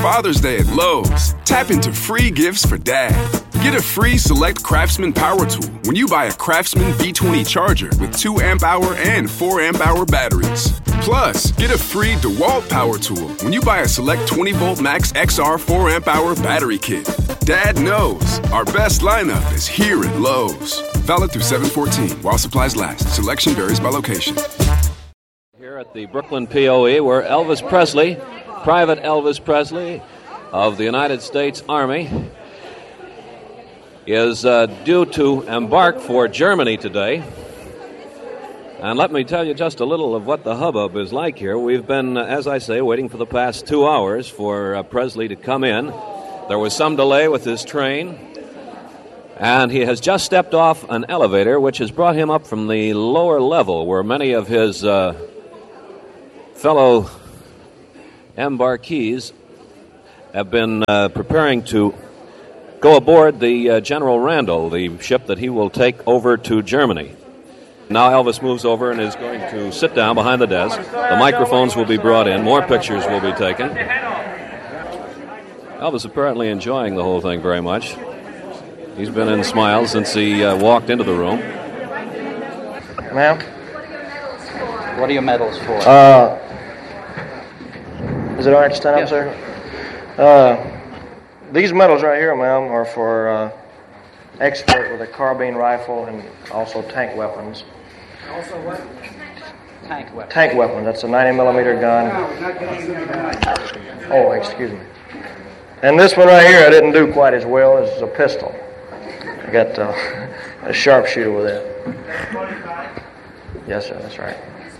Father's Day at Lowe's. Tap into free gifts for dad. Get a free Select Craftsman power tool when you buy a Craftsman B20 charger with 2 amp-hour and 4 amp-hour batteries. Plus, get a free DeWalt power tool when you buy a Select 20-volt Max XR 4 amp-hour battery kit. Dad knows our best lineup is here at Lowe's. Valid through 7/14 while supplies last. Selection varies by location. Here at the Brooklyn POE, where Elvis Presley, Private Elvis Presley of the United States Army, is due to embark for Germany today. And let me tell you just a little of what the hubbub is like here. We've been, as I say, waiting for the past 2 hours for Presley to come in. There was some delay with his train, and he has just stepped off an elevator, which has brought him up from the lower level where many of his fellow embarkees have been preparing to go aboard the General Randall, the ship that he will take over to Germany. Now Elvis moves over and is going to sit down behind the desk. The microphones will be brought in. More pictures will be taken. Elvis apparently enjoying the whole thing very much. He's been in smiles since he walked into the room. Ma'am? What are your medals for? Is it all right to stand up, sir? These medals right here, ma'am, are for expert with a carbine rifle and also tank weapons. Also what? Tank weapons. Tank weapons. That's a 90-millimeter gun. Oh, excuse me. And this one right here I didn't do quite as well. This is a pistol. I got a sharpshooter with it. Yes, sir, that's right.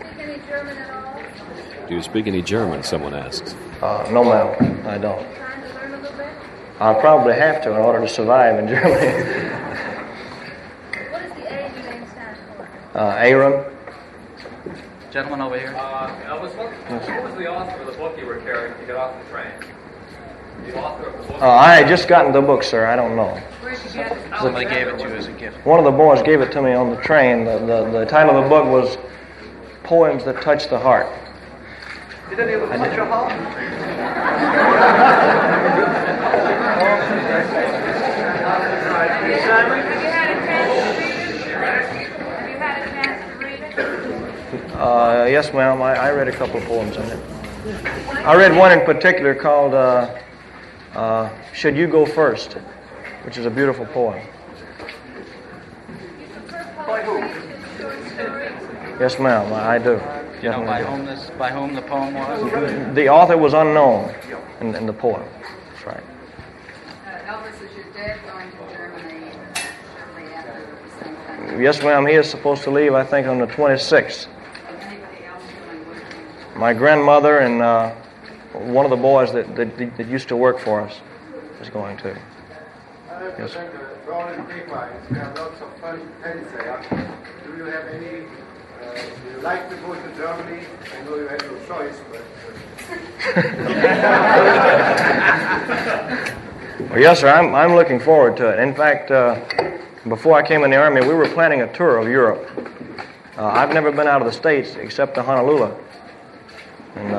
Do you speak any German, someone asks? No, ma'am, I don't. I'll probably have to in order to survive in Germany. What is the A your name stands for? Aaron. Gentleman over here. Elvis, what was the author of the book you were carrying to get off the train? The author of the book? I had just gotten the book, sir. I don't know. Where did you get it? Somebody gave it to you as a gift. One of the boys gave it to me on the train. The title of the book was Poems That Touch the Heart. Did any of them touch your heart? Yes, ma'am. I read a couple of poems in it. I read one in particular called Should You Go First, which is a beautiful poem. By who? Yes, ma'am. I do. Do you know by whom the poem was? The author was unknown in the poem. That's right. Elvis, is your dad going to Germany shortly after the same time? Yes, ma'am. He is supposed to leave, I think, on the 26th. Anybody else going with him? My grandmother and one of the boys that used to work for us is going to. Yes. Do you have any? You like to go to Germany? I know you have no choice, but. Well, yes, sir. I'm looking forward to it. In fact, before I came in the Army, we were planning a tour of Europe. I've never been out of the States except to Honolulu. And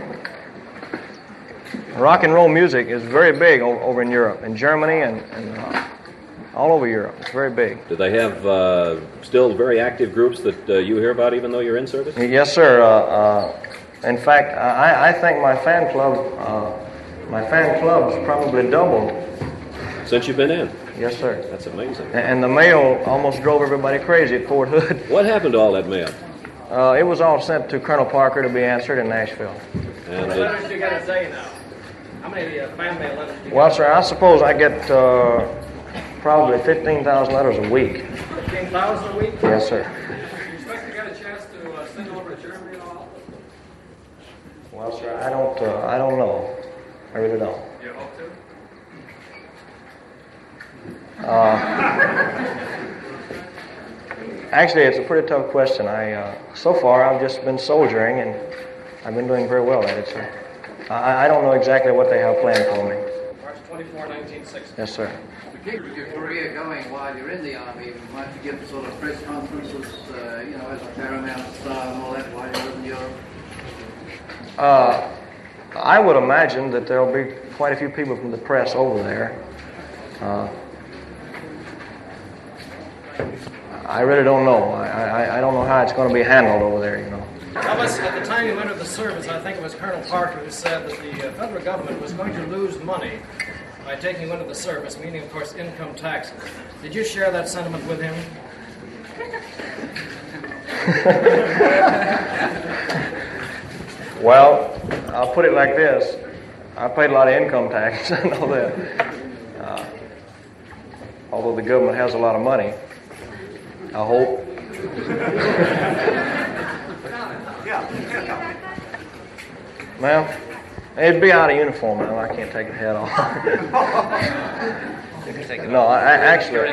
rock and roll music is very big over in Europe, in Germany and all over Europe. It's very big. Do they have still very active groups that you hear about even though you're in service? Yes, sir. In fact, I think my fan club's probably doubled. Since you've been in? Yes, sir. That's amazing. And the mail almost drove everybody crazy at Fort Hood. What happened to all that mail? It was all sent to Colonel Parker to be answered in Nashville. And what letters do you got to say now? How many fan mail letters do you Well, sir, I suppose I get probably 15,000 letters a week. 15,000 a week? Yes, sir. Do you expect to get a chance to send over to Germany at all? Well, sir, I don't know. I really don't. Do you hope to? Actually, it's a pretty tough question. So far, I've just been soldiering, and I've been doing very well at it, sir. I don't know exactly what they have planned for me. March 24, 1960. Yes, sir. To keep your career going while you're in the Army, might you give sort of press conferences, as a paramount star and all that while you're in Europe? I would imagine that there'll be quite a few people from the press over there. I really don't know. I don't know how it's going to be handled over there, you know. Elvis, at the time you entered the service, I think it was Colonel Parker who said that the federal government was going to lose money by taking you into the service, meaning, of course, income taxes. Did you share that sentiment with him? Well, I'll put it like this. I paid a lot of income tax, I know that. Although the government has a lot of money, I hope. Ma'am, it'd be out of uniform, ma'am. I can't take the hat off. No, I actually...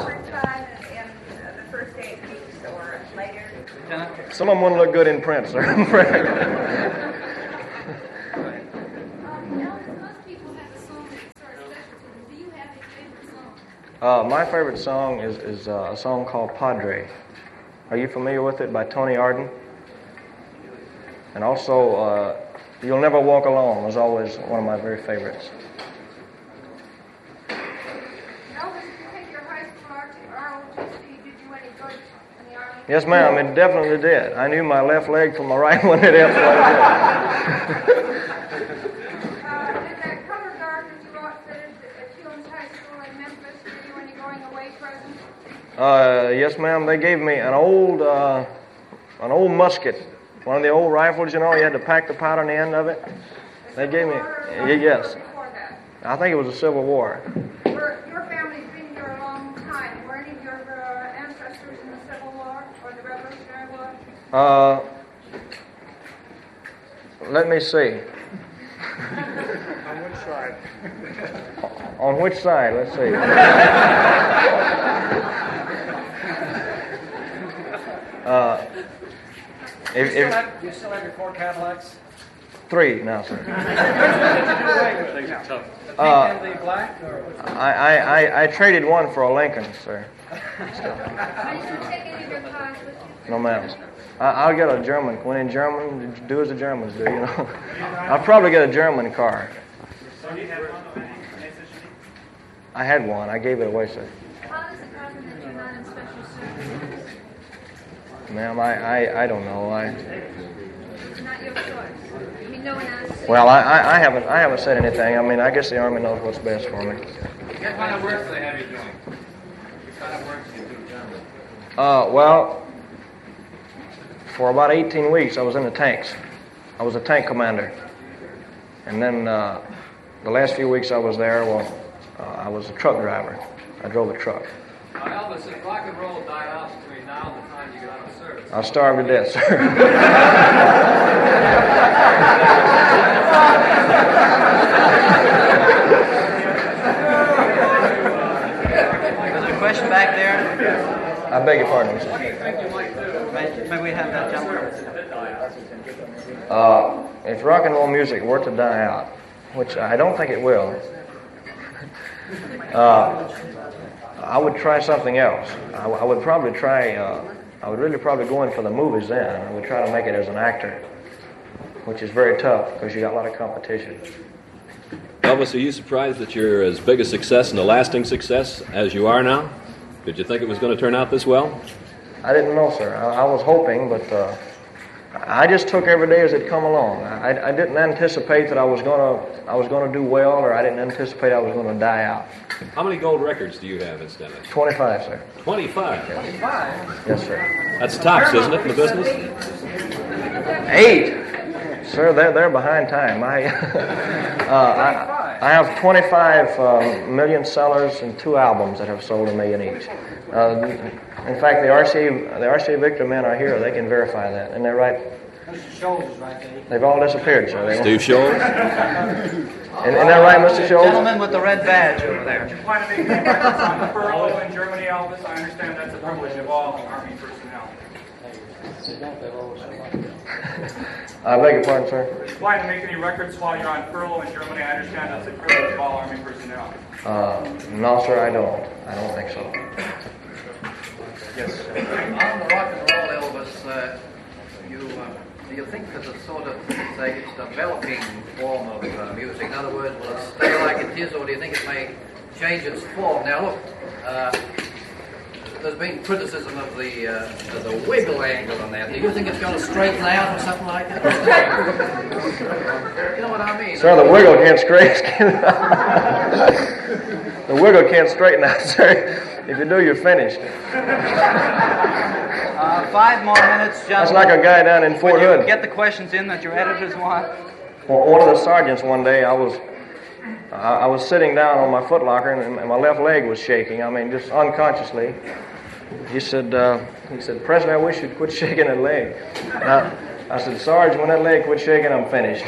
Some of them wouldn't look good in print, sir. My favorite song is a song called Padre. Are you familiar with it, by Tony Arden? And also, You'll Never Walk Alone was always one of my very favorites. Yes, ma'am, it definitely did. I knew my left leg from my right one. It absolutely did. That color guard that you outfitted at Hill's High School in Memphis, did you any going away present? Yes, ma'am. They gave me an old musket, one of the old rifles. You know, you had to pack the powder in the end of it. They gave me. Yes. I think it was the Civil War. Your family's been here a long time. Were any of your ancestors in the Civil War or the Revolutionary War? Let me see. On which side? On which side? Let's see. You still have your 4 Cadillacs? 3 now, sir. The pink and the black? Or I traded one for a Lincoln, sir. Did you take any of your cars with you? No, ma'am. I'll get a German. When in German, do as the Germans do, you know. I'll probably get a German car. So do you have one? I had one. I gave it away, sir. How does it happen that you're not in special service? Ma'am, I don't know. It's not your choice. I mean, no one asked. Well, I haven't said anything. I mean, I guess the Army knows what's best for me. What kind of work do they have you doing? What kind of work do you do generally? Well, for about 18 weeks, I was in the tanks. I was a tank commander. And then the last few weeks I was there, I was a truck driver. I drove a truck. Now, Elvis, if rock and roll died out between now and the time you get out of service, I'll starve to death, sir. There's a question back there. I beg your pardon, sir. May we have that gentleman? If rock and roll music were to die out, which I don't think it will, I would try something else. I would probably try, I would really probably go in for the movies then. I would try to make it as an actor, which is very tough because you got a lot of competition. Elvis, are you surprised that you're as big a success and a lasting success as you are now? Did you think it was going to turn out this well? I didn't know, sir. I was hoping, but I just took every day as it come along. I didn't anticipate that I was going to do well, or I didn't anticipate I was going to die out. How many gold records do you have, incidentally? 25, sir. 25? Yes, sir. That's tops, isn't it, in the business? 8. Sir, they're behind time. I have 25 million sellers and 2 albums that have sold $1 million each. In fact, the RCA Victor men are here. They can verify that. And they're right. Mr. Scholes is right there. They've all disappeared, sir. Steve Scholes? Isn't that right, Mr. Scholes? Gentleman with the red badge over there. you plan to make records on furlough in Germany, Elvis? I understand that's a privilege of all Army personnel. I beg your pardon, sir? You plan to make any records while you're on furlough in Germany? I understand that's a privilege of all Army personnel. No, sir, I don't. I don't think so. On the rock and roll, Elvis, you do you think there's a sort of, say, developing form of music? In other words, will it stay like it is, or do you think it may change its form? Now, look, there's been criticism of the wiggle angle on that. Do you think it's going to straighten out or something like that? You know what I mean? Sir, the wiggle can't straighten. The wiggle can't straighten out, sir. If you do, you're finished. 5 more minutes, gentlemen. That's like a guy down in Fort Hood. Get the questions in that your editors want. Well, one of the sergeants one day, I was sitting down on my footlocker and my left leg was shaking. I mean, just unconsciously. He said, Presley, I wish you'd quit shaking that leg. I said, Sarge, when that leg quits shaking, I'm finished.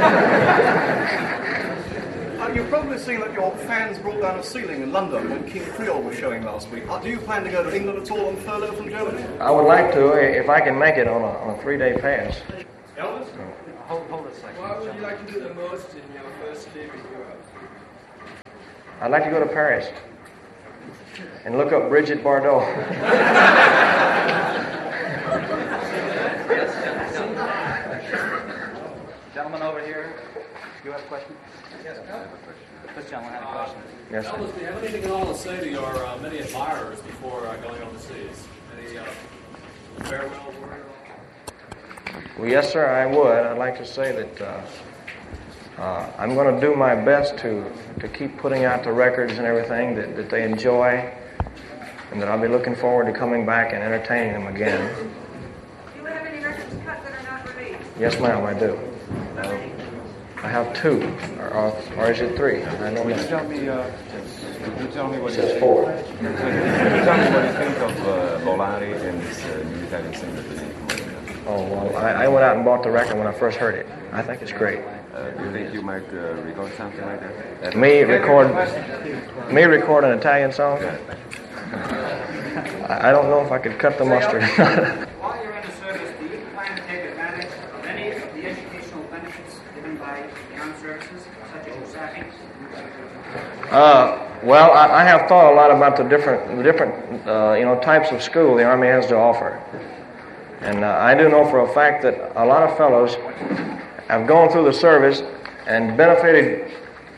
You've probably seen that your fans brought down a ceiling in London when King Creole was showing last week. Do you plan to go to England at all on furlough from Germany? I would like to, if I can make it on a 3-day pass. Elvis? Hold a second. What would you like to do the most in your first day in Europe? I'd like to go to Paris and look up Brigitte Bardot. Gentleman over here, you have a question? Yes, this gentleman had a question. Yes, sir. Elvis, do you have anything at all to say to your many admirers before going overseas? Any farewell word? Well, yes, sir, I would. I'd like to say that I'm going to do my best to keep putting out the records and everything that they enjoy, and that I'll be looking forward to coming back and entertaining them again. Do you have any records cut that are not released? Yes, ma'am, I do. I have 2, or is it 3? I don't know. Tell me what It says 4. Tell me what you think of Volare and this new Italian singer today. Oh, well, I went out and bought the record when I first heard it. I think it's great. Do you think you might record something like that? Me record an Italian song? I don't know if I could cut the mustard. While you're in the service, do you plan to take advantage of any of the educational benefits given by the armed services, such as USAFI? Well, I have thought a lot about the different types of school the Army has to offer. And I do know for a fact that a lot of fellows have gone through the service and benefited,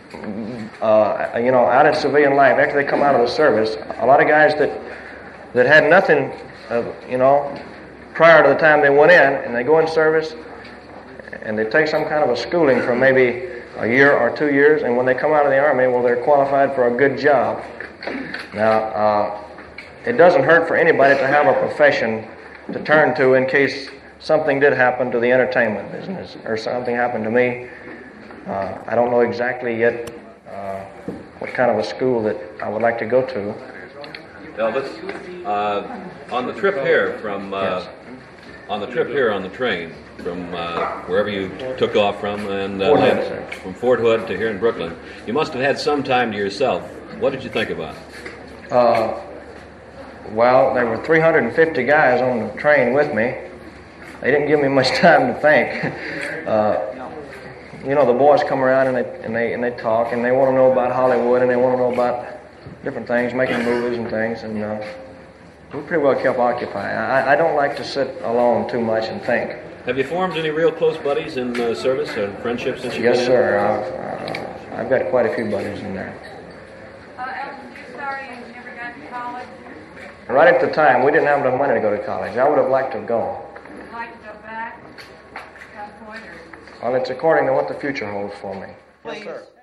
out in civilian life after they come out of the service. A lot of guys that had nothing, prior to the time they went in, and they go in service, and they take some kind of a schooling for maybe a year or 2 years, and when they come out of the Army, well, they're qualified for a good job. Now, it doesn't hurt for anybody to have a profession to turn to in case something did happen to the entertainment business or something happened to me. I don't know exactly yet what kind of a school that I would like to go to. Elvis, on the trip here from on the train from wherever you took off from and from Fort Hood to here in Brooklyn, you must have had some time to yourself. What did you think about it? Well, there were 350 guys on the train with me. They didn't give me much time to think. The boys come around and they talk and they want to know about Hollywood and they want to know about different things, making movies and things, and we pretty well kept occupied. I don't like to sit alone too much and think. Have you formed any real close buddies in service or friendships since you've been in? Yes, sir. I've got quite a few buddies in there. Elvis, you're sorry you never got to college? Right at the time, we didn't have enough money to go to college. I would have liked to have gone. Would you like to go back? Some point or... Well, it's according to what the future holds for me. Yes, sir.